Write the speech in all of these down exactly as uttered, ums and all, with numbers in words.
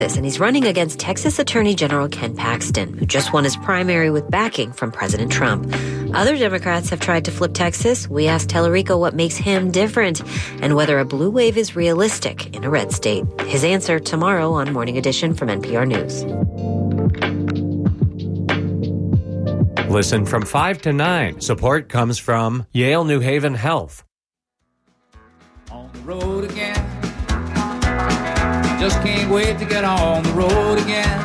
And he's running against Texas Attorney General Ken Paxton, who just won his primary with backing from President Trump. Other Democrats have tried to flip Texas. We asked Tellerico what makes him different and whether a blue wave is realistic in a red state. His answer tomorrow on Morning Edition from N P R News. Listen from five to nine. Support comes from Yale New Haven Health. On the road again. Just can't wait to get on the road again.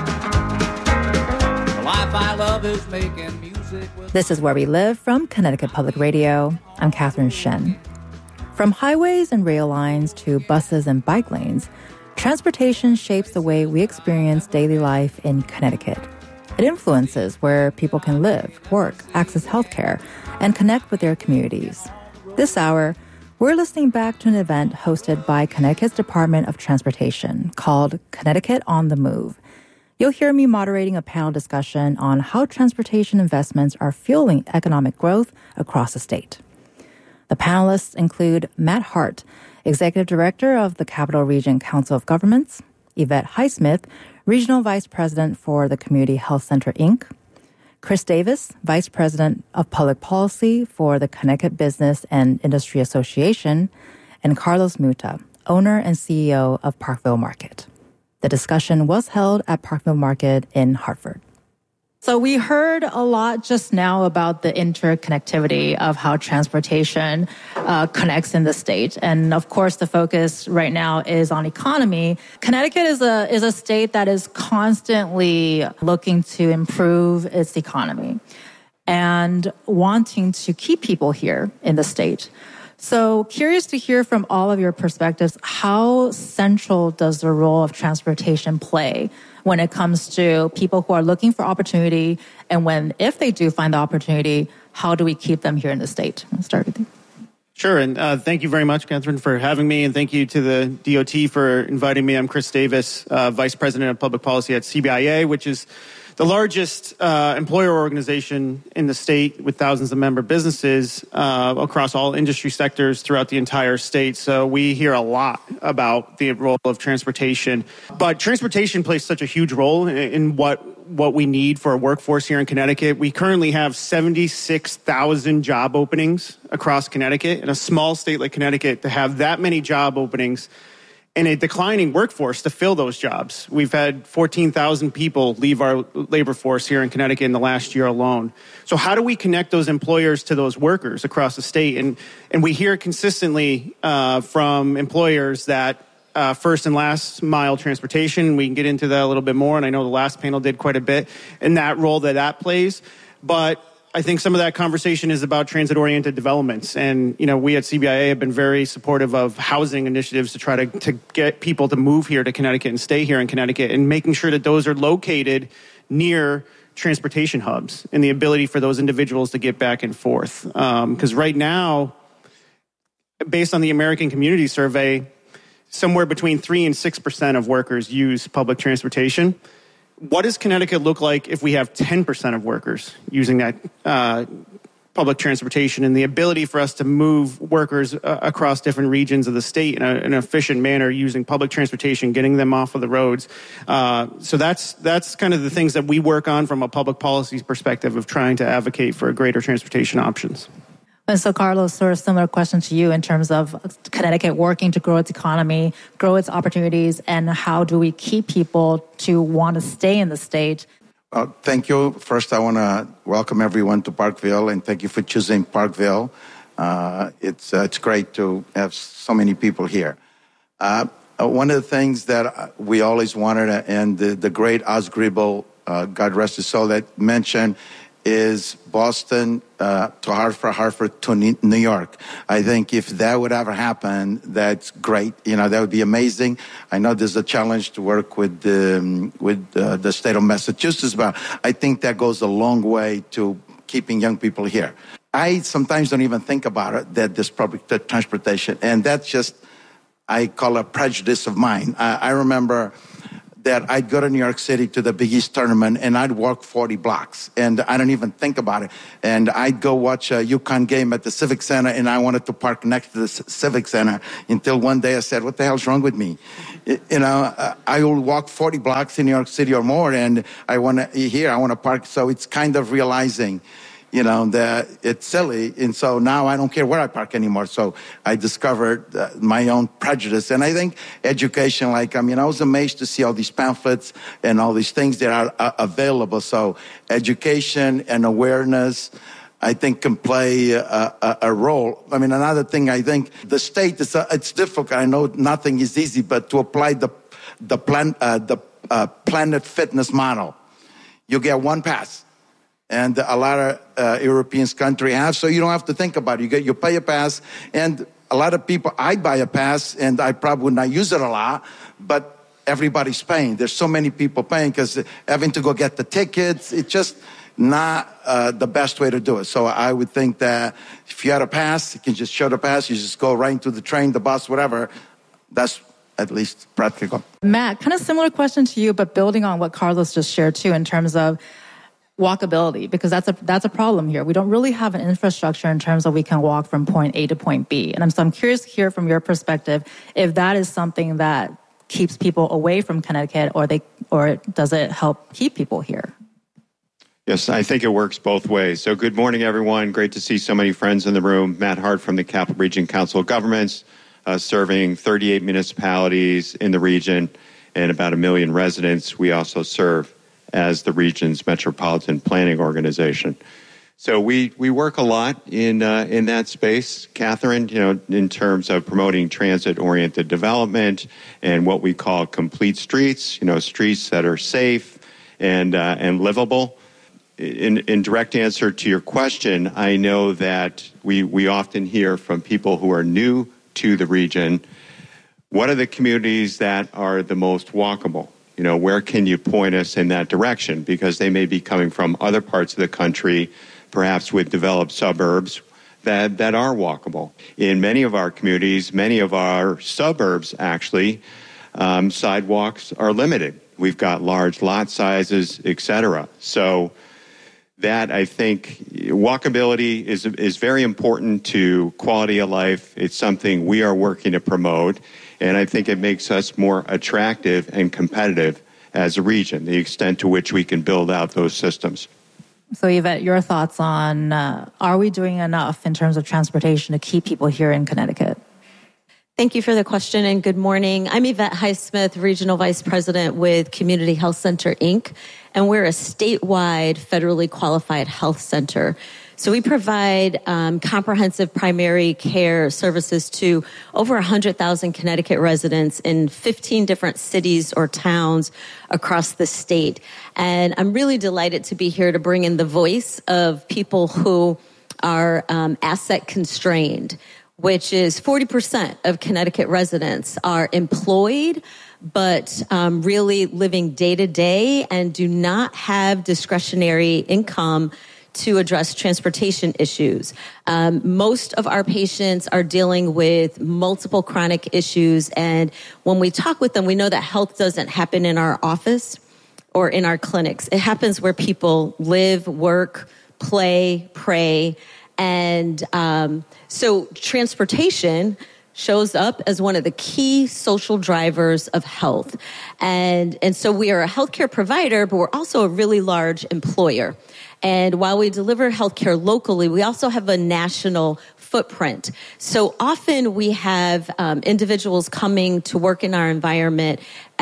The life I love is making music with... This is Where We Live from Connecticut Public Radio. I'm Catherine Shen. From highways and rail lines to buses and bike lanes, transportation shapes the way we experience daily life in Connecticut. It influences where people can live, work, access healthcare, and connect with their communities. This hour, we're listening back to an event hosted by Connecticut's Department of Transportation called Connecticut on the Move. You'll hear me moderating a panel discussion on how transportation investments are fueling economic growth across the state. The panelists include Matt Hart, Executive Director of the Capital Region Council of Governments, Yvette Highsmith, Regional Vice President for the Community Health Center, Incorporated, Chris Davis, Vice President of Public Policy for the Connecticut Business and Industry Association, and Carlos Muta, owner and C E O of Parkville Market. The discussion was held at Parkville Market in Hartford. So we heard a lot just now about the interconnectivity of how transportation uh, connects in the state. And of course, the focus right now is on economy. Connecticut is a is a state that is constantly looking to improve its economy and wanting to keep people here in the state. So curious to hear from all of your perspectives, how central does the role of transportation play when it comes to people who are looking for opportunity, and when, if they do find the opportunity, how do we keep them here in the state? I'll start with you. Sure, and uh, thank you very much, Catherine, for having me, and thank you to the D O T for inviting me. I'm Chris Davis, uh, Vice President of Public Policy at C B I A, which is the largest uh, employer organization in the state with thousands of member businesses uh, across all industry sectors throughout the entire state. So we hear a lot about the role of transportation. But transportation plays such a huge role in, in what what we need for a workforce here in Connecticut. We currently have seventy-six thousand job openings across Connecticut. In a small state like Connecticut, to have that many job openings and a declining workforce to fill those jobs. We've had fourteen thousand people leave our labor force here in Connecticut in the last year alone. So how do we connect those employers to those workers across the state? And and we hear consistently uh, from employers that uh, first and last mile transportation, we can get into that a little bit more, and I know the last panel did quite a bit in that role that that plays. But I think some of that conversation is about transit-oriented developments. And, you know, we at C B I A have been very supportive of housing initiatives to try to, to get people to move here to Connecticut and stay here in Connecticut, and making sure that those are located near transportation hubs and the ability for those individuals to get back and forth. Because um, right now, based on the American Community Survey, somewhere between three and six percent of workers use public transportation. What does Connecticut look like if we have ten percent of workers using that uh, public transportation, and the ability for us to move workers uh, across different regions of the state in, a, in an efficient manner using public transportation, getting them off of the roads? Uh, so that's that's kind of the things that we work on from a public policy perspective of trying to advocate for greater transportation options. And so, Carlos, sort of similar question to you in terms of Connecticut working to grow its economy, grow its opportunities, and how do we keep people to want to stay in the state? Uh, thank you. First, I want to welcome everyone to Parkville, and thank you for choosing Parkville. Uh, it's uh, it's great to have so many people here. Uh, uh, one of the things that we always wanted, and the, the great Oz Gribble, uh, God rest his soul, that mentioned, is Boston uh, to Hartford, Hartford to New York. I think if that would ever happen, that's great. You know, that would be amazing. I know there's a challenge to work with the, um, with uh, the state of Massachusetts, but I think that goes a long way to keeping young people here. I sometimes don't even think about it, that this public transportation, and that's just, I call a prejudice of mine. I, I remember that I'd go to New York City to the Big East tournament and I'd walk forty blocks and I don't even think about it. And I'd go watch a UConn game at the Civic Center and I wanted to park next to the Civic Center until one day I said, what the hell's wrong with me? You know, I will walk forty blocks in New York City or more and I want to, here, I want to park. So it's kind of realizing, you know, that it's silly. And so now I don't care where I park anymore. So I discovered uh, my own prejudice. And I think education, like, I mean, I was amazed to see all these pamphlets and all these things that are uh, available. So education and awareness, I think, can play a, a, a role. I mean, another thing, I think the state, is a, it's difficult. I know nothing is easy, but to apply the, the, plan, uh, the uh, Planet Fitness model, you get one pass. And a lot of uh, European countries have, so you don't have to think about it. You get, you pay a pass, and a lot of people, I'd buy a pass, and I probably would not use it a lot, but everybody's paying. There's so many people paying because having to go get the tickets, it's just not uh, the best way to do it. So I would think that if you had a pass, you can just show the pass, you just go right into the train, the bus, whatever. That's at least practical. Matt, kind of similar question to you, but building on what Carlos just shared too in terms of walkability, because that's a that's a problem here. We don't really have an infrastructure in terms of we can walk from point A to point B. And I'm, so I'm curious to hear from your perspective if that is something that keeps people away from Connecticut, or they or does it help keep people here? Yes, I think it works both ways. So good morning, everyone. Great to see so many friends in the room. Matt Hart from the Capital Region Council of Governments, uh, serving thirty-eight municipalities in the region and about a million residents. We also serve as the region's metropolitan planning organization. So we, we work a lot in uh, in that space, Catherine, you know, in terms of promoting transit-oriented development and what we call complete streets, you know, streets that are safe and uh, and livable. In, in direct answer to your question, I know that we, we often hear from people who are new to the region, what are the communities that are the most walkable? You know, where can you point us in that direction? Because they may be coming from other parts of the country, perhaps with developed suburbs that, that are walkable. In many of our communities, many of our suburbs, actually, um, sidewalks are limited. We've got large lot sizes, et cetera. So that, I think, walkability is, is very important to quality of life. It's something we are working to promote. And I think it makes us more attractive and competitive as a region, the extent to which we can build out those systems. So Yvette, your thoughts on, uh, are we doing enough in terms of transportation to keep people here in Connecticut? Thank you for the question and good morning. I'm Yvette Highsmith, Regional Vice President with Community Health Center, Incorporated, and we're a statewide federally qualified health center. So we provide um, comprehensive primary care services to over one hundred thousand Connecticut residents in fifteen different cities or towns across the state. And I'm really delighted to be here to bring in the voice of people who are um, asset constrained, which is forty percent of Connecticut residents are employed, but um, really living day to day and do not have discretionary income to address transportation issues. Um, most of our patients are dealing with multiple chronic issues. And when we talk with them, we know that health doesn't happen in our office or in our clinics. It happens where people live, work, play, pray. And um, so transportation shows up as one of the key social drivers of health. And, and so we are a healthcare provider, but we're also a really large employer. And while we deliver healthcare locally, we also have a national footprint. So often we have um, individuals coming to work in our environment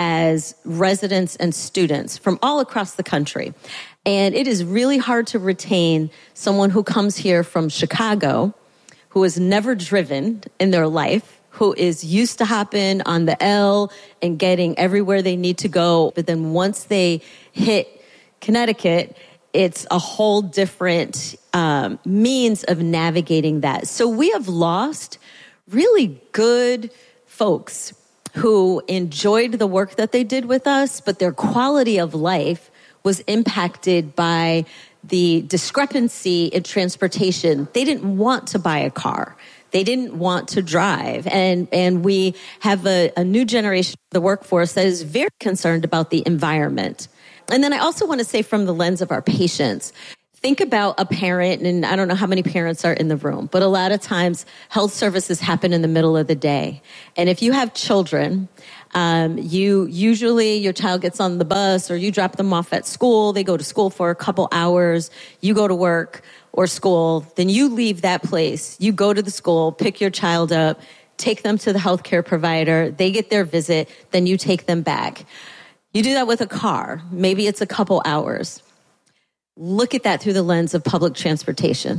as residents and students from all across the country. And it is really hard to retain someone who comes here from Chicago, who has never driven in their life, who is used to hopping on the L and getting everywhere they need to go. But then once they hit Connecticut, it's a whole different um, means of navigating that. So we have lost really good folks who enjoyed the work that they did with us, but their quality of life was impacted by the discrepancy in transportation. They didn't want to buy a car. They didn't want to drive. And, and we have a, a new generation of the workforce that is very concerned about the environment. And then I also want to say from the lens of our patients, think about a parent, and I don't know how many parents are in the room, but a lot of times health services happen in the middle of the day. And if you have children, um, you usually, your child gets on the bus or you drop them off at school. They go to school for a couple hours. You go to work or school. Then you leave that place. You go to the school, pick your child up, take them to the healthcare provider. They get their visit. Then you take them back. You do that with a car. Maybe it's a couple hours. Look at that through the lens of public transportation.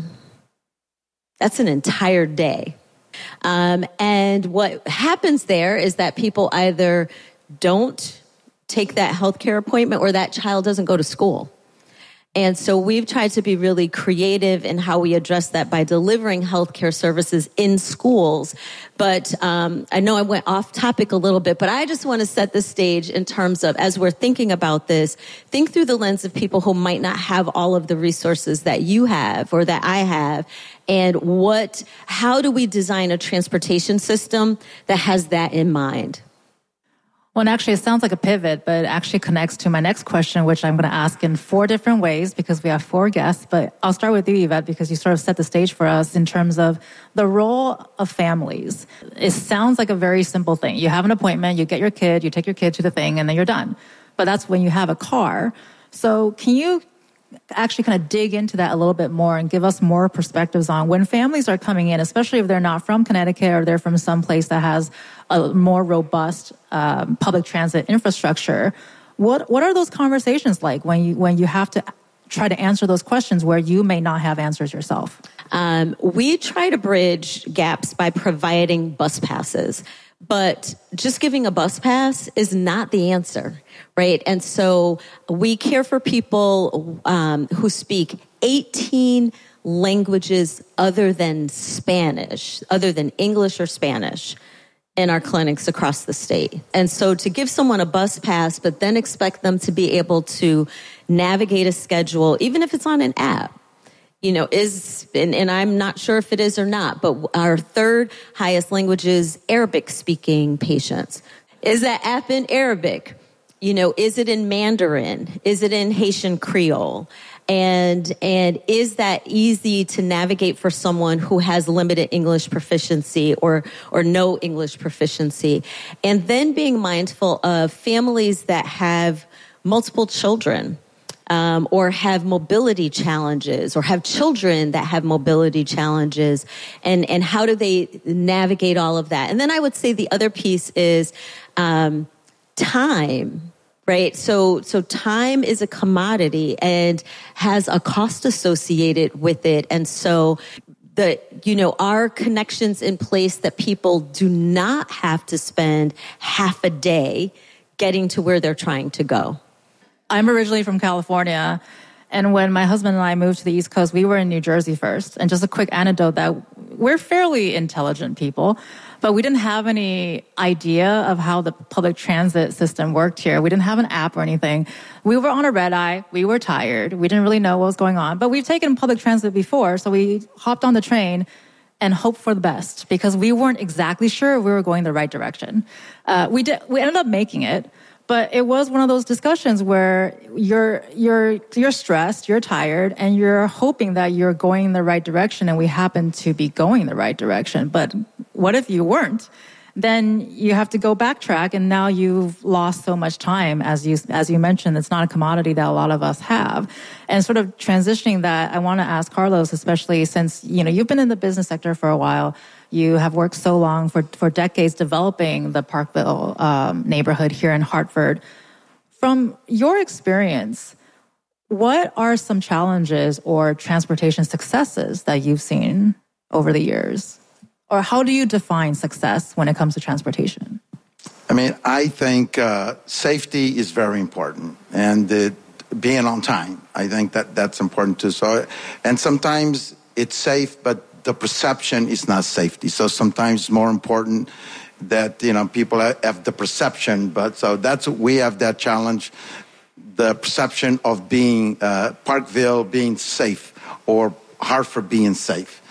That's an entire day. Um, and what happens there is that people either don't take that healthcare appointment or that child doesn't go to school. And so we've tried to be really creative in how we address that by delivering healthcare services in schools. But um, I know I went off topic a little bit, but I just want to set the stage in terms of, as we're thinking about this, think through the lens of people who might not have all of the resources that you have or that I have. And what, how do we design a transportation system that has that in mind? Well, and actually, it sounds like a pivot, but it actually connects to my next question, which I'm going to ask in four different ways because we have four guests. But I'll start with you, Yvette, because you sort of set the stage for us in terms of the role of families. It sounds like a very simple thing. You have an appointment, you get your kid, you take your kid to the thing, and then you're done. But that's when you have a car. So can you actually kind of dig into that a little bit more and give us more perspectives on when families are coming in, especially if they're not from Connecticut or they're from some place that has a more robust um, public transit infrastructure. What what are those conversations like when you when you have to try to answer those questions where you may not have answers yourself? Um, we try to bridge gaps by providing bus passes. But just giving a bus pass is not the answer, right? And so we care for people um, who speak eighteen languages other than Spanish, other than English or Spanish, in our clinics across the state. And so to give someone a bus pass, but then expect them to be able to navigate a schedule, even if it's on an app, you know, is, and, and I'm not sure if it is or not, but our third highest language is Arabic speaking patients. Is that app in Arabic? You know, is it in Mandarin? Is it in Haitian Creole? And, and is that easy to navigate for someone who has limited English proficiency or, or no English proficiency? And then being mindful of families that have multiple children. Um, or have mobility challenges, or have children that have mobility challenges, and, and how do they navigate all of that? And then I would say the other piece is um, time, right? So, so time is a commodity and has a cost associated with it, and so the you know our connections in place that people do not have to spend half a day getting to where they're trying to go. I'm originally from California, and when my husband and I moved to the East Coast, we were in New Jersey first. And just a quick anecdote that we're fairly intelligent people, but we didn't have any idea of how the public transit system worked here. We didn't have an app or anything. We were on a red eye. We were tired. We didn't really know what was going on, but we've taken public transit before. So we hopped on the train and hoped for the best because we weren't exactly sure we were going the right direction. Uh, we did, we ended up making it. But it was one of those discussions where you're you're you're stressed, you're tired, and you're hoping that you're going in the right direction, and we happen to be going the right direction. But what if you weren't? Then you have to go backtrack, and now you've lost so much time, as you as you mentioned. It's not a commodity that a lot of us have. And sort of transitioning that, I want to ask Carlos, especially since you know you've been in the business sector for a while. You have worked so long for, for decades developing the Parkville um, neighborhood here in Hartford. From your experience, what are some challenges or transportation successes that you've seen over the years? Or how do you define success when it comes to transportation? I mean, I think uh, safety is very important, and uh, being on time, I think that that's important too. So, and sometimes it's safe, but the perception is not safety. So sometimes it's more important that, you know, people have the perception. But so that's, we have that challenge, the perception of being uh, Parkville being safe or Hartford being safe.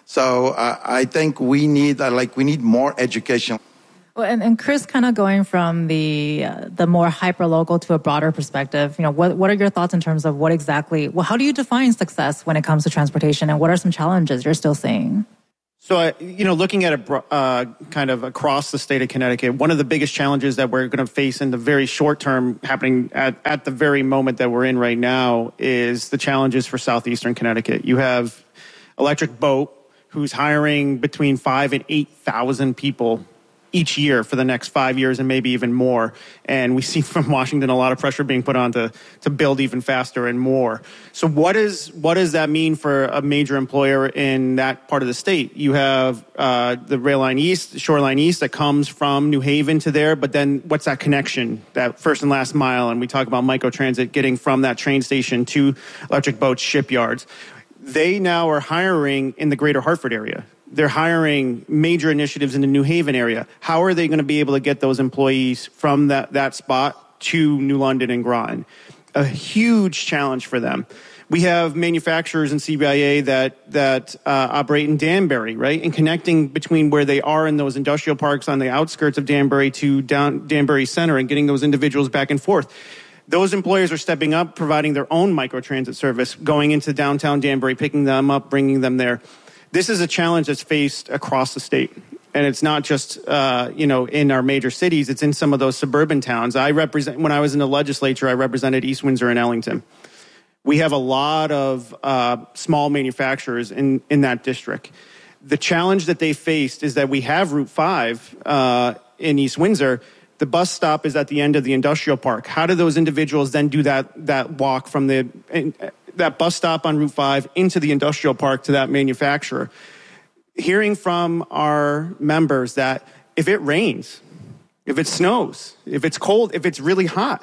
So uh, I think we need, uh, like, we need more education. Well, and, and Chris, kind of going from the uh, the more hyper local to a broader perspective, you know, what what are your thoughts in terms of what exactly? Well, how do you define success when it comes to transportation, and what are some challenges you're still seeing? So, uh, you know, looking at it uh, kind of across the state of Connecticut, one of the biggest challenges that we're going to face in the very short term, happening at, at the very moment that we're in right now, is the challenges for southeastern Connecticut. You have Electric Boat, who's hiring between five and eight thousand people each year for the next five years and maybe even more. And we see from Washington a lot of pressure being put on to, to build even faster and more. So what is what does that mean for a major employer in that part of the state? You have uh, the Rail Line East, Shoreline East, that comes from New Haven to there, but then what's that connection, that first and last mile? And we talk about microtransit getting from that train station to Electric Boat's shipyards. They now are hiring in the greater Hartford area. They're hiring major initiatives in the New Haven area. How are they going to be able to get those employees from that, that spot to New London and Groton? A huge challenge for them. We have manufacturers in C B I A that that uh, operate in Danbury, right? And connecting between where they are in those industrial parks on the outskirts of Danbury to down Danbury Center and getting those individuals back and forth. Those employers are stepping up, providing their own microtransit service, going into downtown Danbury, picking them up, bringing them there. This is a challenge that's faced across the state. And it's not just, uh, you know, in our major cities. It's in some of those suburban towns. I represent, when I was in the legislature, I represented East Windsor and Ellington. We have a lot of uh, small manufacturers in, in that district. The challenge that they faced is that we have Route five uh, in East Windsor. The bus stop is at the end of the industrial park. How do those individuals then do that that walk from the that bus stop on Route five into the industrial park to that manufacturer? Hearing from our members that if it rains, if it snows, if it's cold, if it's really hot,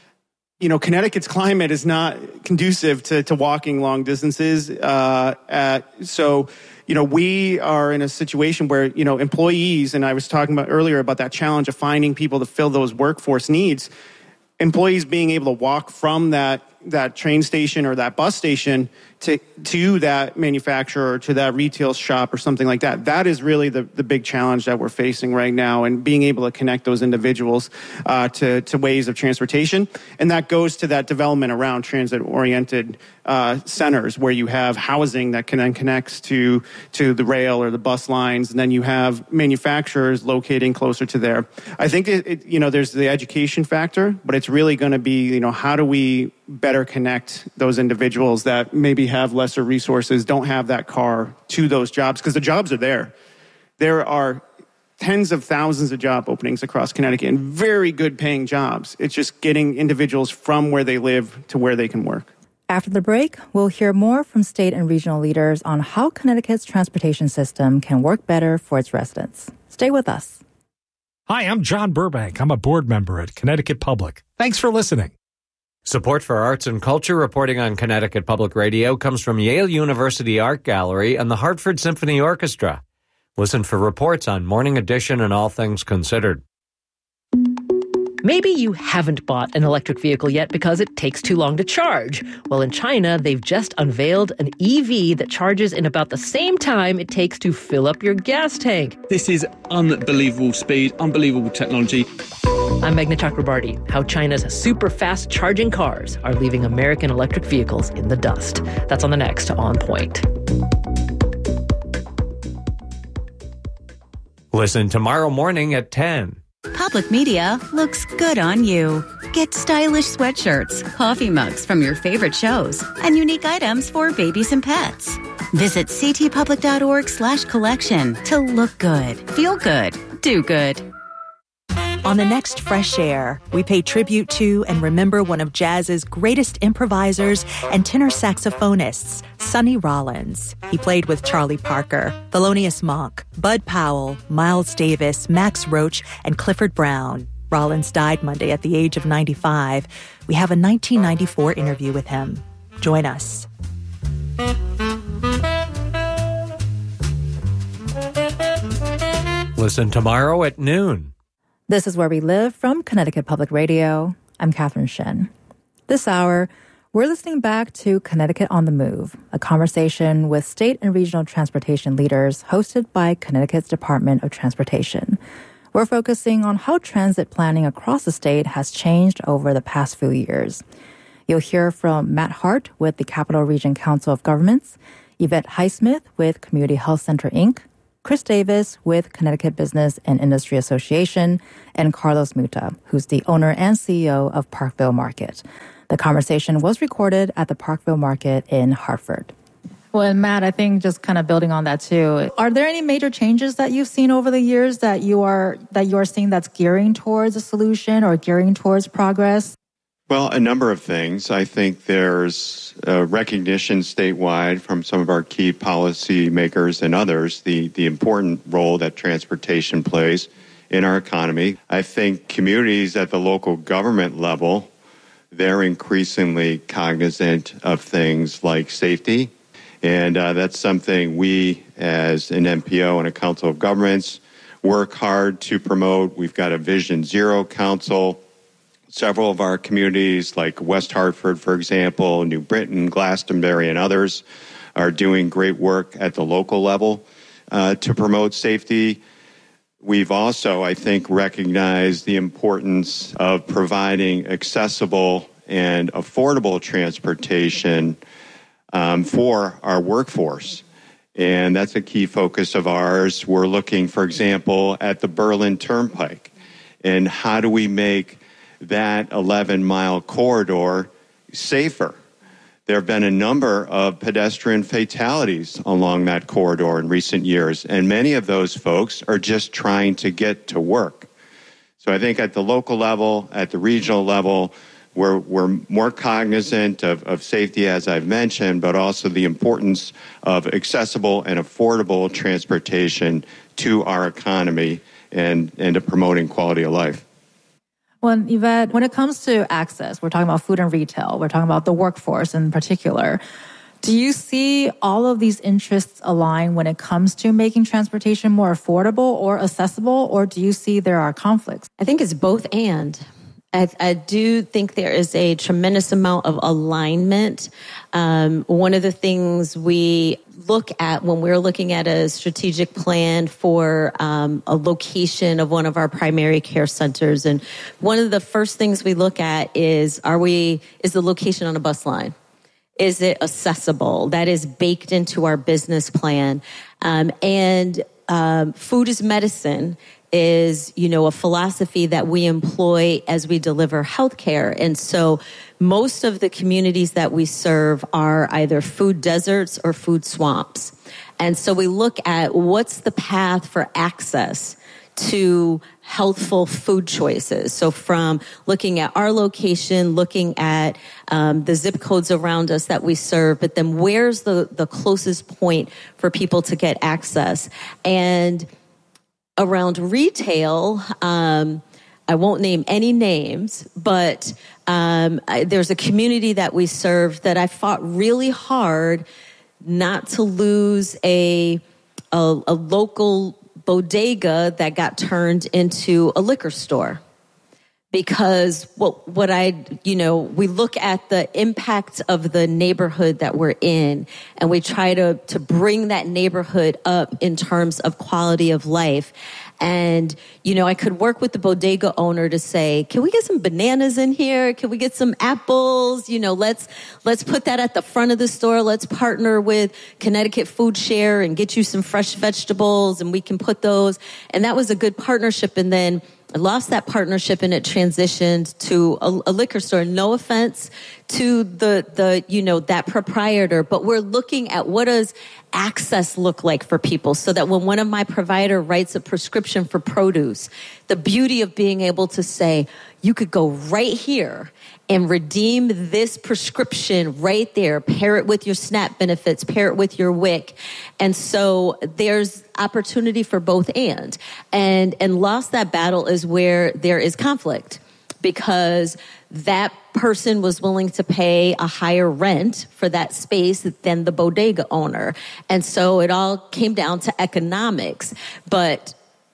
you know, Connecticut's climate is not conducive to, to walking long distances. Uh, at, so, you know, we are in a situation where, you know, employees, and I was talking about earlier about that challenge of finding people to fill those workforce needs, employees being able to walk from that that train station or that bus station to to that manufacturer or to that retail shop or something like that. That is really the, the big challenge that we're facing right now, and being able to connect those individuals uh, to, to ways of transportation. And that goes to that development around transit-oriented uh, centers where you have housing that can then connects to, to the rail or the bus lines, and then you have manufacturers locating closer to there. I think, it, it, you know, there's the education factor, but it's really going to be, you know, how do we better connect those individuals that maybe have lesser resources, don't have that car, to those jobs, because the jobs are there. There are tens of thousands of job openings across Connecticut and very good paying jobs. It's just getting individuals from where they live to where they can work. After the break, we'll hear more from state and regional leaders on how Connecticut's transportation system can work better for its residents. Stay with us. Hi, I'm John Burbank. I'm a board member at Connecticut Public. Thanks for listening. Support for arts and culture reporting on Connecticut Public Radio comes from Yale University Art Gallery and the Hartford Symphony Orchestra. Listen for reports on Morning Edition and All Things Considered. Maybe you haven't bought an electric vehicle yet because it takes too long to charge. Well, in China, they've just unveiled an E V that charges in about the same time it takes to fill up your gas tank. This is unbelievable speed, unbelievable technology. I'm Meghna Chakrabarty. How China's super fast charging cars are leaving American electric vehicles in the dust. That's on the next On Point. Listen tomorrow morning at ten. Public Media looks good on you. Get stylish sweatshirts, coffee mugs from your favorite shows, and unique items for babies and pets. Visit ctpublic.org slash collection to look good, feel good, do good. On the next Fresh Air, we pay tribute to and remember one of jazz's greatest improvisers and tenor saxophonists, Sonny Rollins. He played with Charlie Parker, Thelonious Monk, Bud Powell, Miles Davis, Max Roach, and Clifford Brown. Rollins died Monday at the age of ninety-five. We have a nineteen ninety-four interview with him. Join us. Listen tomorrow at noon. This is Where We Live from Connecticut Public Radio. I'm Catherine Shen. This hour, We're listening back to Connecticut on the Move, a conversation with state and regional transportation leaders hosted by Connecticut's Department of Transportation. We're focusing on how transit planning across the state has changed over the past few years. You'll hear from Matt Hart with the Capital Region Council of Governments, Yvette Highsmith with Community Health Center, Incorporated, Chris Davis with Connecticut Business and Industry Association, and Carlos Muta, who's the owner and C E O of Parkville Market. The conversation was recorded at the Parkville Market in Hartford. Well, and Matt, I think just kind of building on that too, are there any major changes that you've seen over the years that you are that you are seeing that's gearing towards a solution or gearing towards progress? Well, a number of things. I think there's a recognition statewide from some of our key policy makers and others, the, the important role that transportation plays in our economy. I think communities at the local government level, they're increasingly cognizant of things like safety. And uh, that's something we, as an M P O and a Council of Governments, work hard to promote. We've got a Vision Zero Council. Several of our communities, like West Hartford, for example, New Britain, Glastonbury, and others, are doing great work at the local level uh, to promote safety. We've also, I think, recognized the importance of providing accessible and affordable transportation um, for our workforce. And that's a key focus of ours. We're looking, for example, at the Berlin Turnpike. And how do we make that eleven-mile corridor safer? There have been a number of pedestrian fatalities along that corridor in recent years, and many of those folks are just trying to get to work. So I think at the local level, at the regional level, we're, we're more cognizant of, of safety, as I've mentioned, but also the importance of accessible and affordable transportation to our economy and, and to promoting quality of life. Well, Yvette, when it comes to access, we're talking about food and retail, we're talking about the workforce in particular. Do you see all of these interests align when it comes to making transportation more affordable or accessible, or do you see there are conflicts? I think it's both and. I, I do think there is a tremendous amount of alignment. Um, one of the things we look at when we're looking at a strategic plan for um, a location of one of our primary care centers, and one of the first things we look at is, are we, is the location on a bus line? Is it accessible? That is baked into our business plan. Um, and um, food is medicine is, you know, a philosophy that we employ as we deliver healthcare. And so most of the communities that we serve are either food deserts or food swamps. And so we look at what's the path for access to healthful food choices. So from looking at our location, looking at um, the zip codes around us that we serve, but then where's the, the closest point for people to get access? And around retail, um, I won't name any names, but um, I, there's a community that we serve that I fought really hard not to lose a, a, a local bodega that got turned into a liquor store. Because what, what I, you know, we look at the impact of the neighborhood that we're in, and we try to, to bring that neighborhood up in terms of quality of life. And, you know, I could work with the bodega owner to say, can we get some bananas in here? Can we get some apples? You know, let's, let's put that at the front of the store. Let's partner with Connecticut Food Share and get you some fresh vegetables, and we can put those. And that was a good partnership. And then I lost that partnership, and it transitioned to a, a liquor store. No offense to the, the, you know, that proprietor, but we're looking at what does access look like for people, so that when one of my provider writes a prescription for produce, the beauty of being able to say, you could go right here and redeem this prescription right there, pair it with your SNAP benefits, pair it with your W I C. And so there's opportunity for both and. And, and lost that battle is where there is conflict, because that person was willing to pay a higher rent for that space than the bodega owner. And so it all came down to economics. But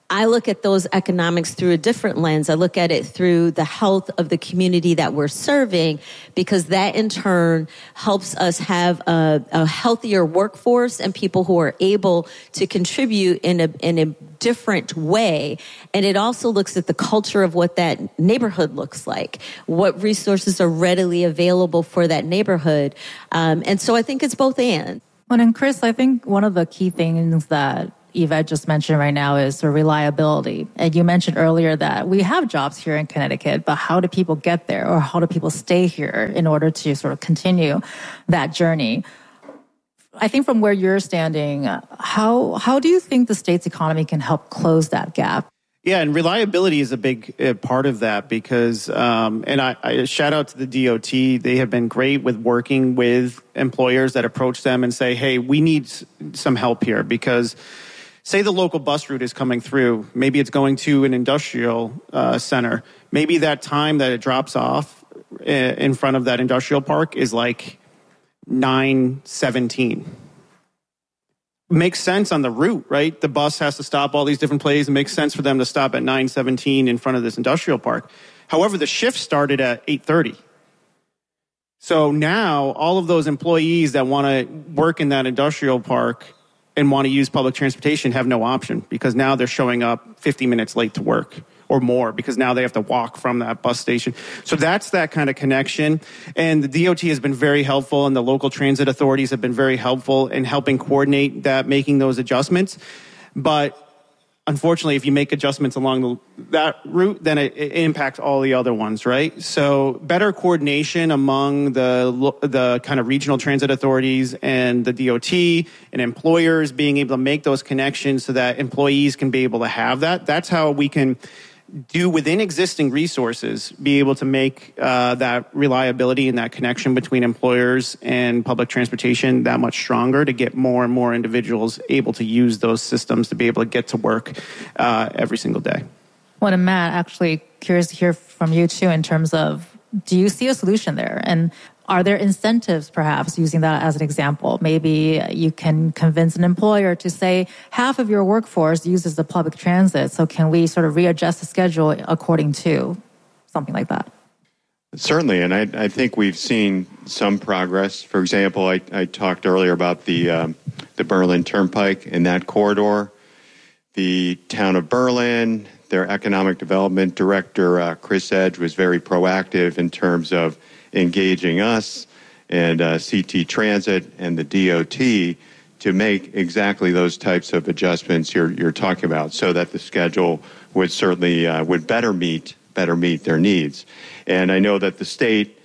I look at those economics through a different lens. I look at it through the health of the community that we're serving, because that in turn helps us have a, a healthier workforce and people who are able to contribute in a, in a different way. And it also looks at the culture of what that neighborhood looks like, what resources are readily available for that neighborhood. Um, and so I think it's both and. Well, and Chris, I think one of the key things that Yvette just mentioned right now is the reliability. And you mentioned earlier that we have jobs here in Connecticut, but how do people get there, or how do people stay here in order to sort of continue that journey? I think from where you're standing, how how do you think the state's economy can help close that gap? Yeah, and reliability is a big uh, part of that because, um, and I, I shout out to the D O T. They have been great with working with employers that approach them and say, hey, we need s- some help here because say the local bus route is coming through. Maybe it's going to an industrial uh, center. Maybe that time that it drops off in front of that industrial park is like nine seventeen. Makes sense on the route, right? The bus has to stop all these different places. It makes sense for them to stop at nine seventeen in front of this industrial park. However, the shift started at eight thirty. So now all of those employees that want to work in that industrial park and want to use public transportation have no option because now they're showing up fifty minutes late to work or more because now they have to walk from that bus station. So that's that kind of connection. And the D O T has been very helpful and the local transit authorities have been very helpful in helping coordinate that, making those adjustments. But unfortunately, if you make adjustments along the, that route, then it, it impacts all the other ones, right? So better coordination among the the kind of regional transit authorities and the D O T and employers being able to make those connections so that employees can be able to have that. That's how we can do within existing resources, be able to make uh, that reliability and that connection between employers and public transportation that much stronger to get more and more individuals able to use those systems to be able to get to work uh, every single day. Well, and Matt, actually curious to hear from you too in terms of, do you see a solution there? And are there incentives, perhaps, using that as an example? Maybe you can convince an employer to say half of your workforce uses the public transit, so can we sort of readjust the schedule according to something like that? Certainly, and I, I think we've seen some progress. For example, I, I talked earlier about the um, the Berlin Turnpike in that corridor. The town of Berlin, their economic development director, uh, Chris Edge, was very proactive in terms of engaging us and uh, C T Transit and the D O T to make exactly those types of adjustments you're, you're talking about, so that the schedule would certainly uh, would better meet better meet their needs. And I know that the state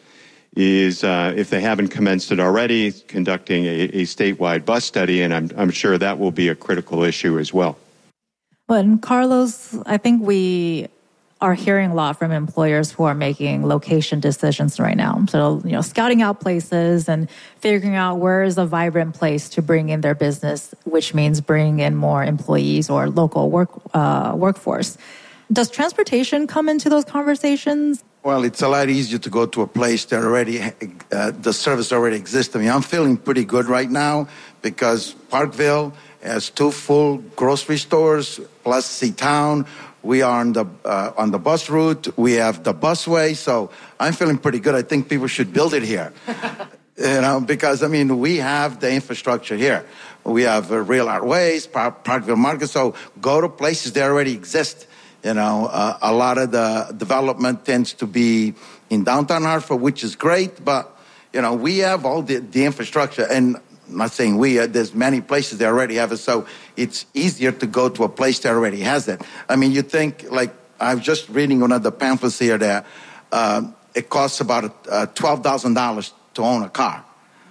is, uh, if they haven't commenced it already, conducting a, a statewide bus study, and I'm I'm sure that will be a critical issue as well. Well, and Carlos, I think we are hearing a lot from employers who are making location decisions right now. So, you know, scouting out places and figuring out where is a vibrant place to bring in their business, which means bringing in more employees or local work uh, workforce. Does transportation come into those conversations? Well, it's a lot easier to go to a place that already, uh, the service already exists. I mean, I'm feeling pretty good right now because Parkville has two full grocery stores plus C-Town. We are on the uh, on the bus route. We have the busway, so I'm feeling pretty good. I think people should build it here, you know, because I mean we have the infrastructure here. We have uh, Real Art Ways, Park, Parkville Market. So go to places that already exist. You know, uh, a lot of the development tends to be in downtown Hartford, which is great, but you know we have all the, the infrastructure and. I'm not saying we, uh, there's many places that already have it, so it's easier to go to a place that already has it. I mean, you think, like, I was just reading one of the pamphlets here that uh, it costs about uh, twelve thousand dollars to own a car.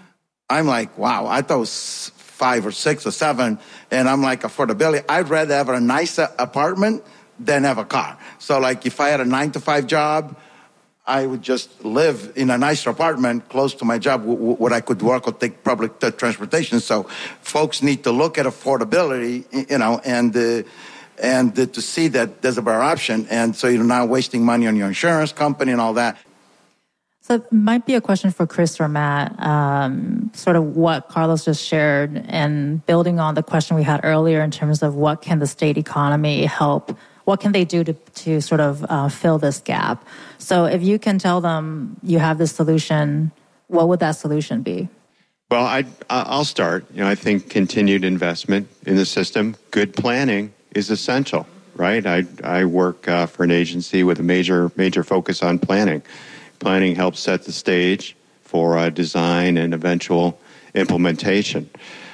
I'm like, wow, I thought it was five or six or seven, and I'm like, affordability. I'd rather have a nicer apartment than have a car. So, like, if I had a nine to five job, I would just live in a nicer apartment close to my job where I could work or take public transportation. So folks need to look at affordability, you know, and uh, and uh, to see that there's a better option. And so you're not wasting money on your insurance company and all that. So it might be a question for Chris or Matt, um, sort of what Carlos just shared and building on the question we had earlier in terms of what can the state economy help, what can they do to, to sort of uh, fill this gap? So if you can tell them you have this solution, what would that solution be? Well, I, I'll start. You know, I think continued investment in the system, good planning is essential, right? I, I work uh, for an agency with a major, major focus on planning. Planning helps set the stage for uh, design and eventual implementation.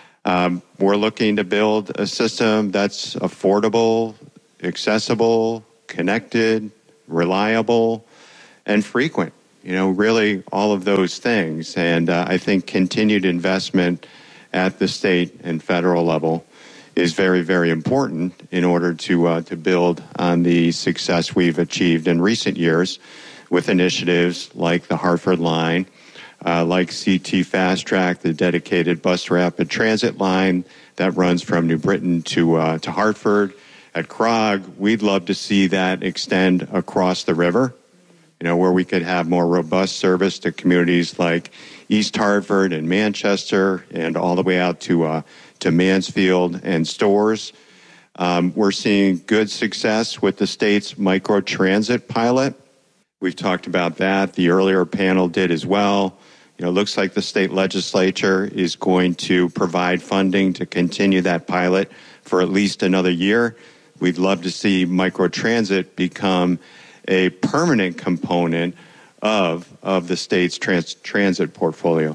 Um, we're looking to build a system that's affordable, accessible, connected, reliable, and frequent. You know, really all of those things. And uh, I think continued investment at the state and federal level is very, very important in order to uh, to build on the success we've achieved in recent years with initiatives like the Hartford line, uh, like C T Fast Track, the dedicated bus rapid transit line that runs from New Britain to uh, to Hartford. At C R O G, we'd love to see that extend across the river, you know, where we could have more robust service to communities like East Hartford and Manchester and all the way out to uh, to Mansfield and Storrs. Um, we're seeing good success with the state's microtransit pilot. We've talked about that. The earlier panel did as well. You know, it looks like the state legislature is going to provide funding to continue that pilot for at least another year. We'd love to see microtransit become a permanent component of of the state's trans- transit portfolio.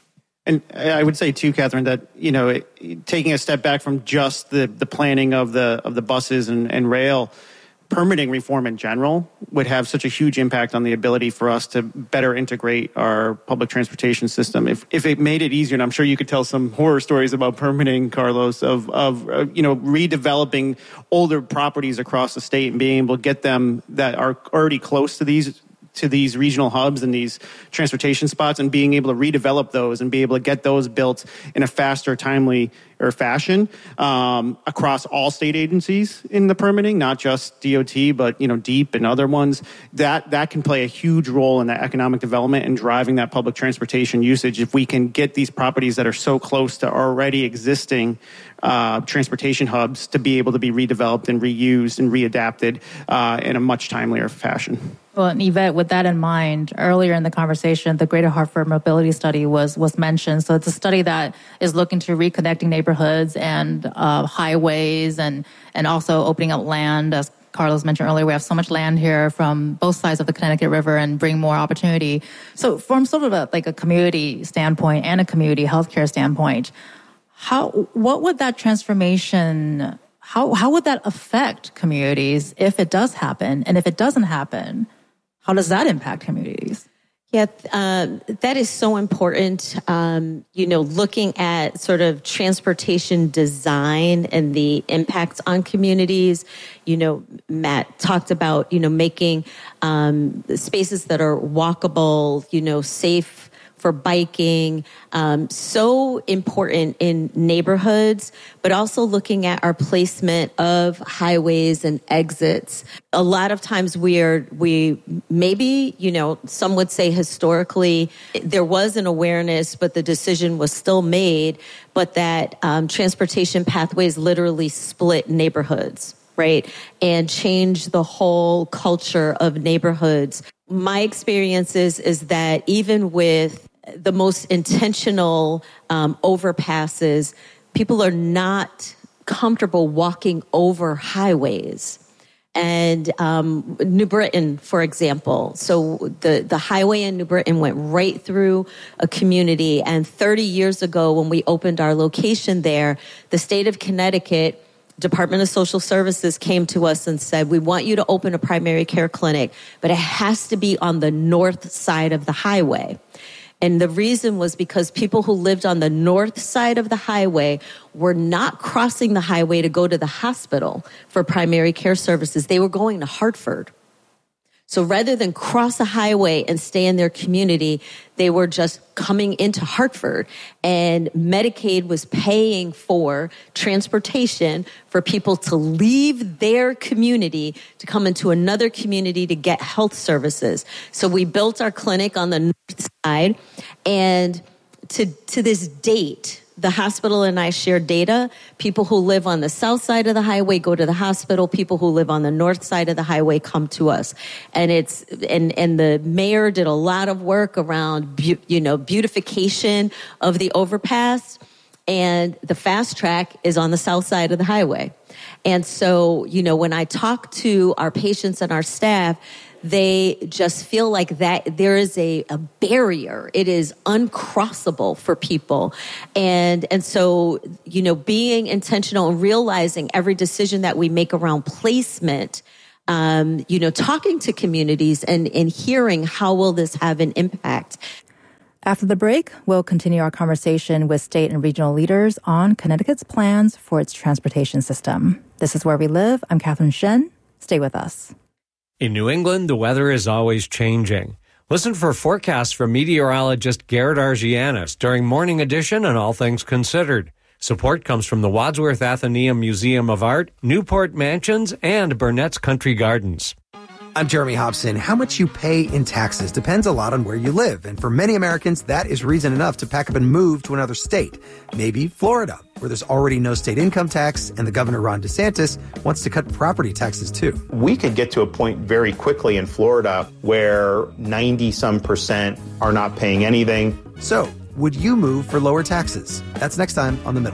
And I would say too, Catherine, that you know, it, taking a step back from just the the planning of the of the buses and, and rail, permitting reform in general would have such a huge impact on the ability for us to better integrate our public transportation system. If if it made it easier, and I'm sure you could tell some horror stories about permitting, Carlos, of of uh, you know, redeveloping older properties across the state and being able to get them that are already close to these to these regional hubs and these transportation spots, and being able to redevelop those and be able to get those built in a faster, timely or fashion um, across all state agencies in the permitting, not just D O T, but you know, DEEP and other ones. That that can play a huge role in the economic development and driving that public transportation usage. If we can get these properties that are so close to already existing uh, transportation hubs to be able to be redeveloped and reused and readapted uh, in a much timelier fashion. Well, and Yvette, with that in mind, earlier in the conversation, the Greater Hartford Mobility Study was was mentioned. So it's a study that is looking to reconnecting neighborhoods and uh, highways and, and also opening up land. As Carlos mentioned earlier, we have so much land here from both sides of the Connecticut River and bring more opportunity. So from sort of a, like a community standpoint and a community healthcare standpoint, how what would that transformation, how how would that affect communities if it does happen? And if it doesn't happen, how does that impact communities? Yeah, uh, that is so important. Um, you know, looking at sort of transportation design and the impacts on communities. You know, Matt talked about, you know, making um, spaces that are walkable, you know, safe for biking, um, so important in neighborhoods, but also looking at our placement of highways and exits. A lot of times we are, we maybe, you know, some would say historically there was an awareness, but the decision was still made, but that um, transportation pathways literally split neighborhoods, right? And change the whole culture of neighborhoods. My experience is, is that even with the most intentional um, overpasses, people are not comfortable walking over highways. And um, New Britain, for example, so the, the highway in New Britain went right through a community. And thirty years ago, when we opened our location there, the state of Connecticut Department of Social Services came to us and said, we want you to open a primary care clinic, but it has to be on the north side of the highway. And the reason was because people who lived on the north side of the highway were not crossing the highway to go to the hospital for primary care services. They were going to Hartford. So rather than cross a highway and stay in their community, they were just coming into Hartford, and Medicaid was paying for transportation for people to leave their community to come into another community to get health services. So we built our clinic on the north side, and to, to this date, the hospital and I share data. People who live on the south side of the highway go to the hospital. People who live on the north side of the highway come to us. And it's and and the mayor did a lot of work around be, you know beautification of the overpass, and the fast track is on the south side of the highway. And so, you know, when I talk to our patients and our staff, they just feel like that there is a, a barrier. It is uncrossable for people. And, and so, you know, being intentional and realizing every decision that we make around placement, um, you know, talking to communities and, and hearing how will this have an impact. After the break, we'll continue our conversation with state and regional leaders on Connecticut's plans for its transportation system. This is Where We Live. I'm Catherine Shen. Stay with us. In New England, the weather is always changing. Listen for forecasts from meteorologist Garrett Argianis during Morning Edition and All Things Considered. Support comes from the Wadsworth Atheneum Museum of Art, Newport Mansions, and Burnett's Country Gardens. I'm Jeremy Hobson. How much you pay in taxes depends a lot on where you live. And for many Americans, that is reason enough to pack up and move to another state. Maybe Florida, where there's already no state income tax, and the governor, Ron DeSantis, wants to cut property taxes too. We could get to a point very quickly in Florida where ninety some percent are not paying anything. So, would you move for lower taxes? That's next time on The Middle.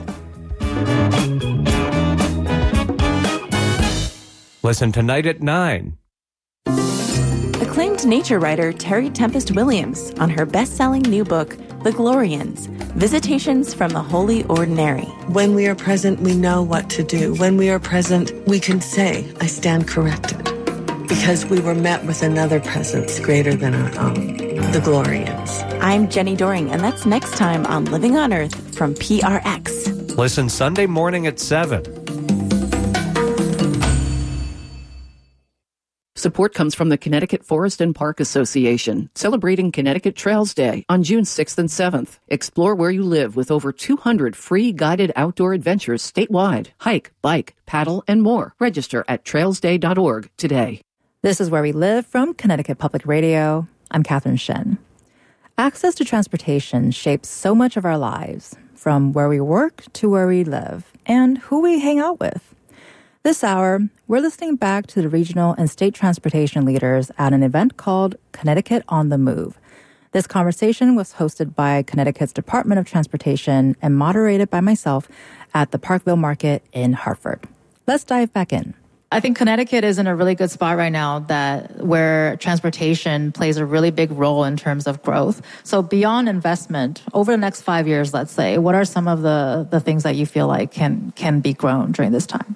Listen tonight at nine. Acclaimed nature writer Terry Tempest Williams on her best-selling new book, The Glorians, Visitations from the Holy Ordinary. When we are present, we know what to do. When we are present, we can say, I stand corrected. Because we were met with another presence greater than our own, the Glorians. I'm Jenny Doring, and that's next time on Living on Earth from P R X. Listen Sunday morning at seven. Support comes from the Connecticut Forest and Park Association, celebrating Connecticut Trails Day on June sixth and seventh. Explore where you live with over two hundred free guided outdoor adventures statewide. Hike, bike, paddle, and more. Register at trails day dot org today. This is Where We Live from Connecticut Public Radio. I'm Catherine Shen. Access to transportation shapes so much of our lives, from where we work to where we live, and who we hang out with. This hour, we're listening back to the regional and state transportation leaders at an event called Connecticut on the Move. This conversation was hosted by Connecticut's Department of Transportation and moderated by myself at the Parkville Market in Hartford. Let's dive back in. I think Connecticut is in a really good spot right now that where transportation plays a really big role in terms of growth. So beyond investment, over the next five years, let's say, what are some of the, the things that you feel like can can be grown during this time?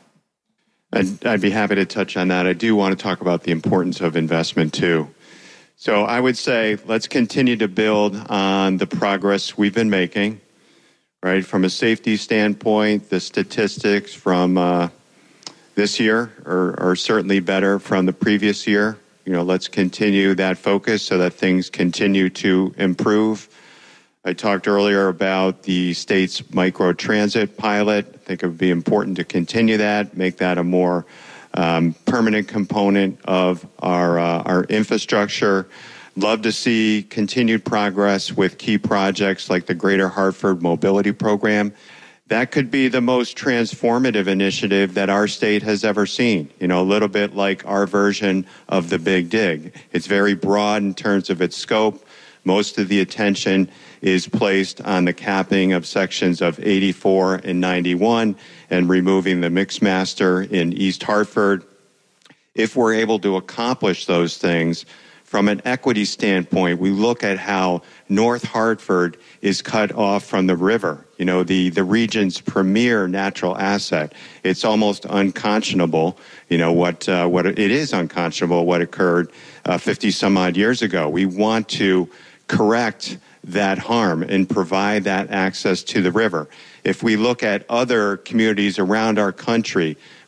I'd, I'd be happy to touch on that. I do want to talk about the importance of investment too. So I would say let's continue to build on the progress we've been making, right? From a safety standpoint, the statistics from uh, this year are, are certainly better from the previous year. You know, let's continue that focus so that things continue to improve. I talked earlier about the state's microtransit pilot. I think it would be important to continue that, make that a more um, permanent component of our uh, our infrastructure. Love to see continued progress with key projects like the Greater Hartford Mobility Program. That could be the most transformative initiative that our state has ever seen. You know, a little bit like our version of the Big Dig. It's very broad in terms of its scope. Most of the attention is placed on the capping of sections of eighty-four and ninety-one and removing the Mixmaster in East Hartford. If we're able to accomplish those things, from an equity standpoint, we look at how North Hartford is cut off from the river, you know, the, the region's premier natural asset. It's almost unconscionable, you know, what, uh, what it is unconscionable what occurred uh, fifty some odd years ago. We want to correct that harm and provide that access to the river. If we look at other communities around our country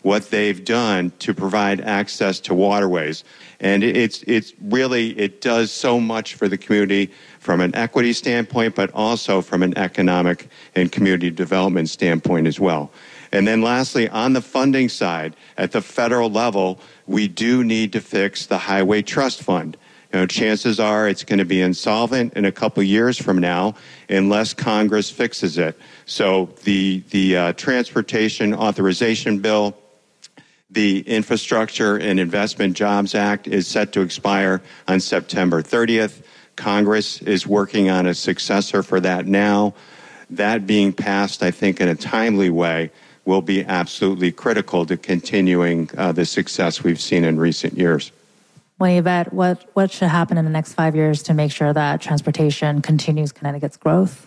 what they've done to provide access to waterways. And it's it's really, it does so much for the community from an equity standpoint, but also from an economic and community development standpoint as well. And then lastly, on the funding side, at the federal level, we do need to fix the Highway Trust Fund. You know, chances are it's going to be insolvent in a couple years from now unless Congress fixes it. So the the uh, Transportation Authorization Bill, the Infrastructure and Investment Jobs Act is set to expire on September thirtieth. Congress is working on a successor for that now. That being passed, I think, in a timely way will be absolutely critical to continuing uh, the success we've seen in recent years. Well, Yvette, what, what should happen in the next five years to make sure that transportation continues Connecticut's growth?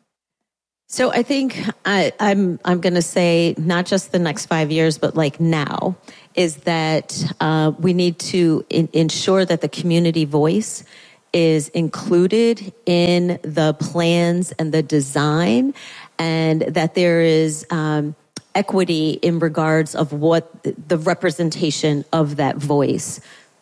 So I think I, I'm I'm going to say not just the next five years, but like now, is that uh, we need to in, ensure that the community voice is included in the plans and the design, and that there is um, equity in regards of what the representation of that voice.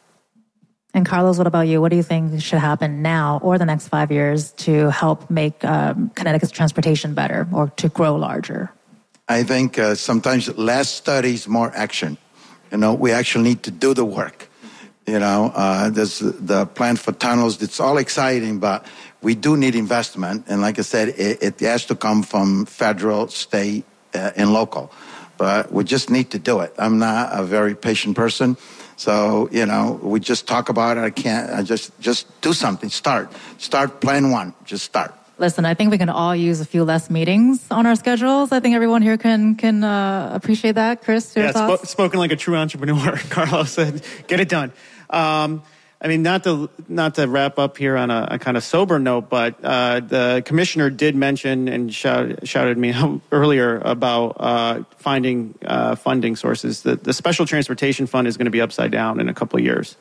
And Carlos, what about you? What do you think should happen now or the next five years to help make um, Connecticut's transportation better or to grow larger? I think uh, sometimes less studies, more action. You know, we actually need to do the work. You know, uh, there's the plan for tunnels. It's all exciting, but we do need investment. And like I said, it, it has to come from federal, state, uh, and local. But we just need to do it. I'm not a very patient person. So, you know, we just talk about it. I can't, I just, just do something. Start. Start plan one. Just start. Listen, I think we can all use a few less meetings on our schedules. I think everyone here can can uh, appreciate that. Chris, your yeah, thoughts? Sp- spoken like a true entrepreneur. Carlos said, get it done. Um, I mean, not to not to wrap up here on a, a kind of sober note, but uh, the commissioner did mention and shout, shouted me out earlier about uh, finding uh, funding sources. The, the Special Transportation Fund is going to be upside down in a couple of years.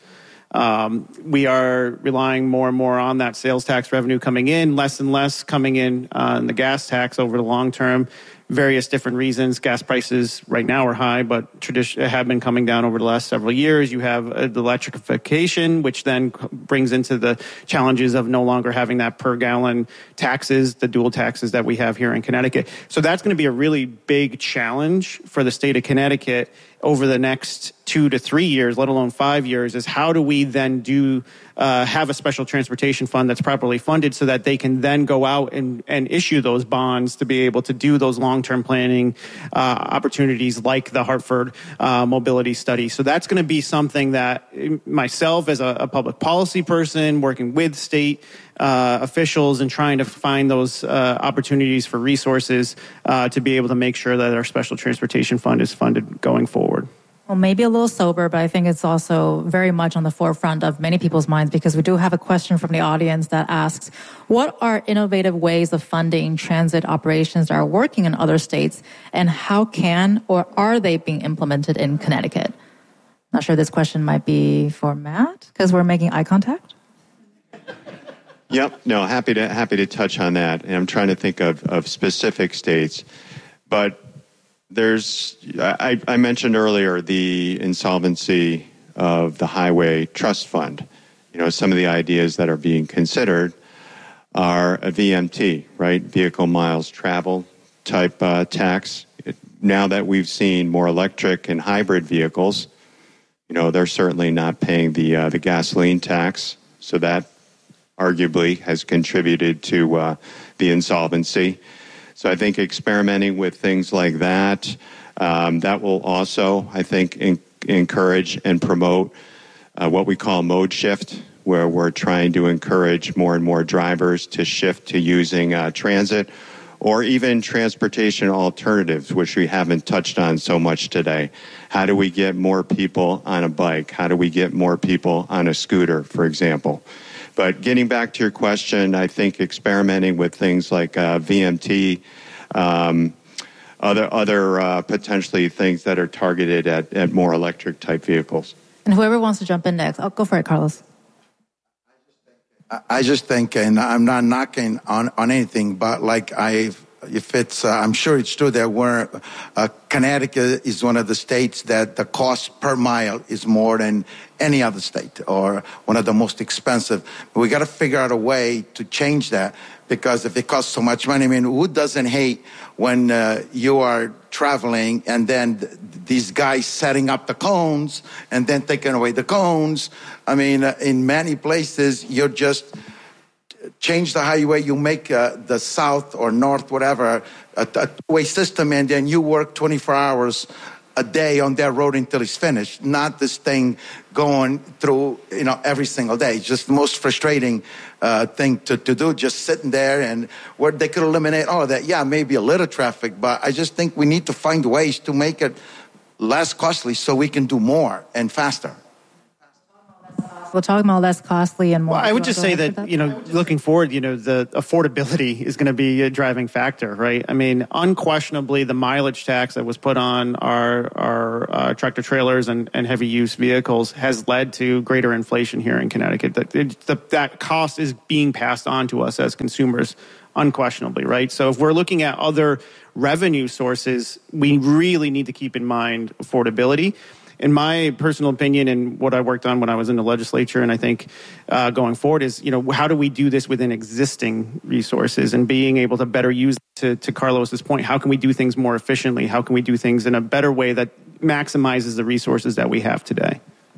Um, we are relying more and more on that sales tax revenue coming in, less and less coming in on the gas tax over the long term. Various different reasons. Gas prices right now are high, but tradition have been coming down over the last several years. You have uh, the electrification, which then brings into the challenges of no longer having that per gallon taxes, the dual taxes that we have here in Connecticut. So that's going to be a really big challenge for the state of Connecticut over the next two to three years, let alone five years, is how do we then do uh, have a special transportation fund that's properly funded so that they can then go out and, and issue those bonds to be able to do those long-term planning uh, opportunities like the Hartford uh, mobility study. So that's going to be something that myself as a, a public policy person working with state Uh, officials and trying to find those uh, opportunities for resources uh, to be able to make sure that our special transportation fund is funded going forward. Well, maybe a little sober, but I think it's also very much on the forefront of many people's minds because we do have a question from the audience that asks, what are innovative ways of funding transit operations that are working in other states, and how can or are they being implemented in Connecticut? Not sure this question might be for Matt because we're making eye contact. Yep. No, happy to happy to touch on that. And I'm trying to think of, of specific states. But there's, I, I mentioned earlier the insolvency of the Highway Trust Fund. You know, some of the ideas that are being considered are a V M T, right? Vehicle miles traveled type uh, tax. It, now that we've seen more electric and hybrid vehicles, you know, they're certainly not paying the uh, the gasoline tax. So that arguably has contributed to uh, the insolvency. So I think experimenting with things like that, um, that will also, I think, in, encourage and promote uh, what we call mode shift, where we're trying to encourage more and more drivers to shift to using uh, transit or even transportation alternatives, which we haven't touched on so much today. How do we get more people on a bike? How do we get more people on a scooter, for example? But getting back to your question, I think experimenting with things like uh, V M T, um, other other uh, potentially things that are targeted at, at more electric type vehicles. And whoever wants to jump in next, I'll go for it, Carlos. I just think, and I'm not knocking on, on anything, but like I've if it's, uh, I'm sure it's true that we're, uh, Connecticut is one of the states that the cost per mile is more than any other state, or one of the most expensive. But we got to figure out a way to change that, because if it costs so much money, I mean, who doesn't hate when uh, you are traveling and then th- these guys setting up the cones and then taking away the cones? I mean, uh, in many places, you're just change the highway, you make uh, the south or north, whatever, a, a two-way system, and then you work twenty-four hours a day on that road until it's finished. Not this thing going through, you know, every single day. It's just the most frustrating uh, thing to, to do, just sitting there, and where they could eliminate all of that. Yeah, maybe a little traffic, but I just think we need to find ways to make it less costly so we can do more and faster. We're talking about less costly and more. Well, I would just say that, that, you know, looking forward, you know, the affordability is going to be a driving factor, right? I mean, unquestionably, the mileage tax that was put on our our uh, tractor trailers and, and heavy use vehicles has led to greater inflation here in Connecticut. That, it, the, that cost is being passed on to us as consumers, unquestionably, right? So if we're looking at other revenue sources, we really need to keep in mind affordability. In my personal opinion, and what I worked on when I was in the legislature, and I think uh, going forward is, you know, how do we do this within existing resources and being able to better use, to, to Carlos's point, how can we do things more efficiently? How can we do things in a better way that maximizes the resources that we have today?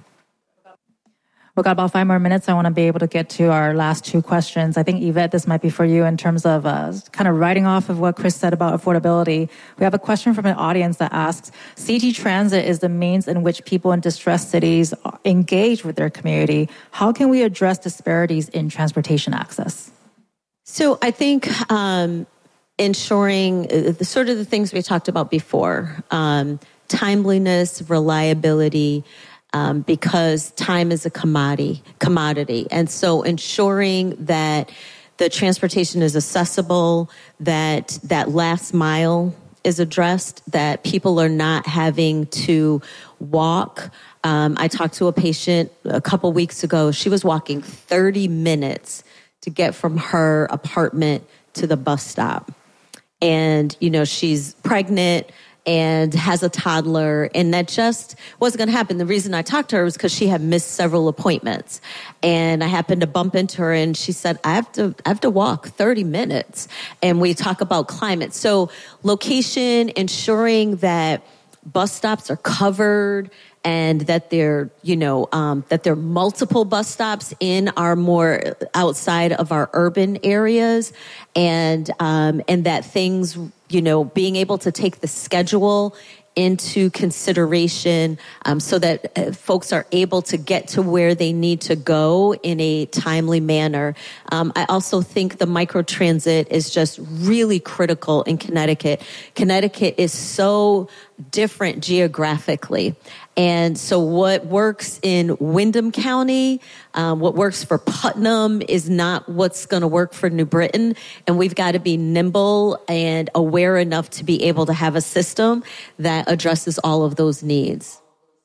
We've got about five more minutes. I want to be able to get to our last two questions. I think, Yvette, this might be for you in terms of uh, kind of writing off of what Chris said about affordability. We have a question from an audience that asks, C T Transit is the means in which people in distressed cities engage with their community. How can we address disparities in transportation access? So I think um, ensuring the sort of the things we talked about before, um, timeliness, reliability, Um, because time is a commodity, commodity. And so ensuring that the transportation is accessible, that that last mile is addressed, that people are not having to walk. Um, I talked to a patient a couple weeks ago. She was walking thirty minutes to get from her apartment to the bus stop. And, you know, she's pregnant and has a toddler, and that just wasn't going to happen. The reason I talked to her was because she had missed several appointments, and I happened to bump into her, and she said, I have to, I have to walk thirty minutes, and we talk about climate. So location, ensuring that bus stops are covered, and that they're, you know, um, that there are multiple bus stops in our more outside of our urban areas, and um, and that things, you know, being able to take the schedule into consideration um, so that uh, folks are able to get to where they need to go in a timely manner. Um, I also think the microtransit is just really critical in Connecticut. Connecticut is so different geographically. And so what works in Windham County, um, what works for Putnam is not what's going to work for New Britain. And we've got to be nimble and aware enough to be able to have a system that addresses all of those needs.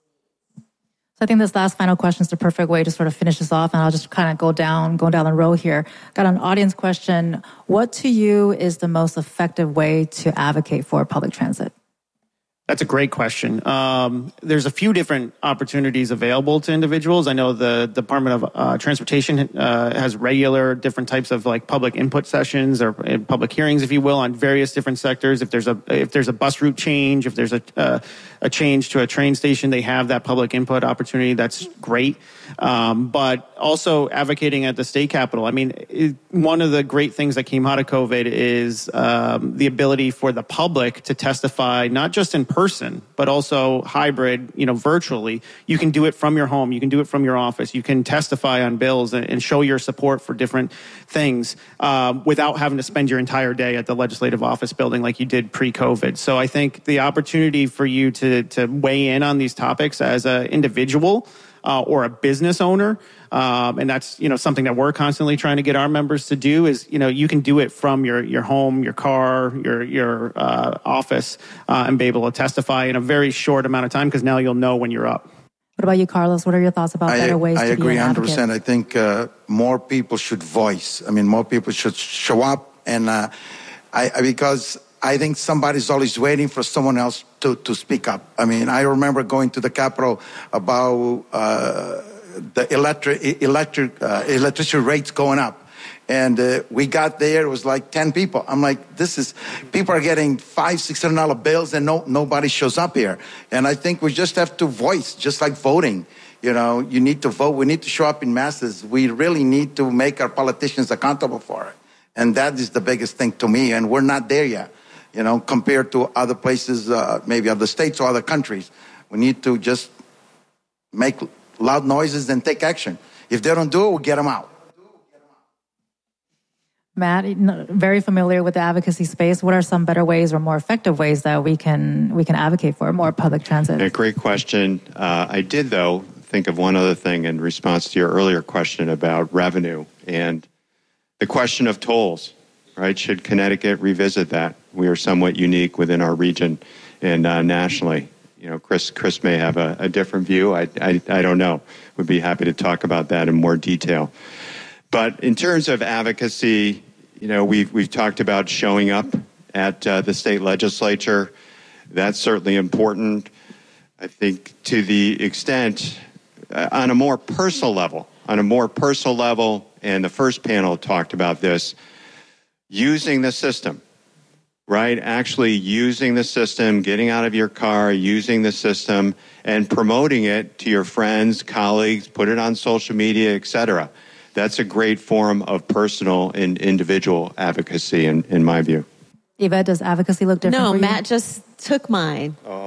So I think this last final question is the perfect way to sort of finish this off. And I'll just kind of go down, go down the row here. Got an audience question. What to you is the most effective way to advocate for public transit? That's a great question. Um, there's a few different opportunities available to individuals. I know the Department of uh, Transportation uh, has regular different types of like public input sessions or uh, public hearings, if you will, on various different sectors. If there's a if there's a bus route change, if there's a uh, a change to a train station, they have that public input opportunity. That's great. Um, but also advocating at the state capitol. I mean, it, one of the great things that came out of COVID is um, the ability for the public to testify, not just in person, but also hybrid, you know, virtually. You can do it from your home. You can do it from your office. You can testify on bills and, and show your support for different things um, without having to spend your entire day at the legislative office building like you did pre-COVID. So I think the opportunity for you to, to weigh in on these topics as an individual Uh, or a business owner, um, and that's, you know, something that we're constantly trying to get our members to do is, you know, you can do it from your your home, your car, your your uh, office, uh, and be able to testify in a very short amount of time because now you'll know when you're up. What about you, Carlos? What are your thoughts about I, better ways I to agree be an one hundred percent. advocate? I think uh, more people should voice. I mean, more people should show up and uh, I, I because I think somebody's always waiting for someone else to, to speak up. I mean, I remember going to the Capitol about uh, the electric electric uh, electricity rates going up. And uh, we got there, it was like ten people. I'm like, this is, people are getting five, six hundred dollar bills and no, nobody shows up here. And I think we just have to voice, just like voting. You know, you need to vote. We need to show up in masses. We really need to make our politicians accountable for it. And that is the biggest thing to me. And we're not there yet, you know, compared to other places, uh, maybe other states or other countries. We need to just make loud noises and take action. If they don't do it, we'll get them out. Matt, very familiar with the advocacy space. What are some better ways or more effective ways that we can we can advocate for more public transit? Yeah, great question. Uh, I did, though, think of one other thing in response to your earlier question about revenue and the question of tolls, right? Should Connecticut revisit that? We are somewhat unique within our region and uh, nationally. You know, Chris Chris may have a, a different view. I, I, I don't know. Would be happy to talk about that in more detail. But in terms of advocacy, you know, we've, we've talked about showing up at uh, the state legislature. That's certainly important. I think to the extent, uh, on a more personal level, on a more personal level, and the first panel talked about this, using the system, right? Actually using the system, getting out of your car, using the system, and promoting it to your friends, colleagues, put it on social media, et cetera. That's a great form of personal and individual advocacy, in, in my view. Yvette, does advocacy look different No, for you? Matt just took mine. Oh.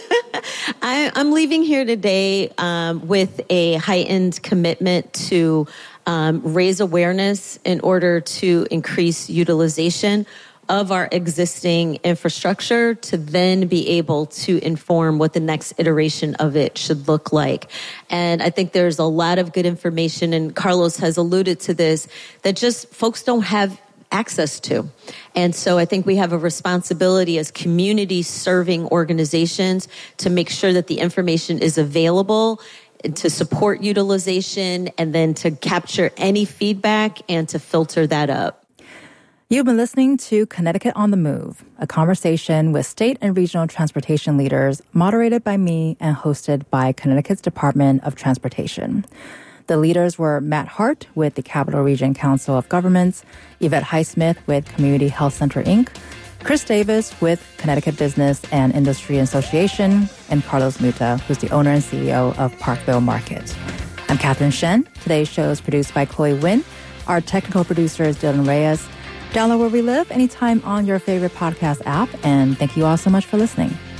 I, I'm leaving here today um, with a heightened commitment to um, raise awareness in order to increase utilization of our existing infrastructure to then be able to inform what the next iteration of it should look like. And I think there's a lot of good information, and Carlos has alluded to this, that just folks don't have access to. And so I think we have a responsibility as community serving organizations to make sure that the information is available, to support utilization, and then to capture any feedback and to filter that up. You've been listening to Connecticut on the Move, a conversation with state and regional transportation leaders, moderated by me and hosted by Connecticut's Department of Transportation. The leaders were Matt Hart with the Capital Region Council of Governments, Yvette Highsmith with Community Health Center, Incorporated, Chris Davis with Connecticut Business and Industry Association, and Carlos Muta, who's the owner and C E O of Parkville Market. I'm Catherine Shen. Today's show is produced by Chloe Wynn. Our technical producer is Dylan Reyes. Download Where We Live anytime on your favorite podcast app. And thank you all so much for listening.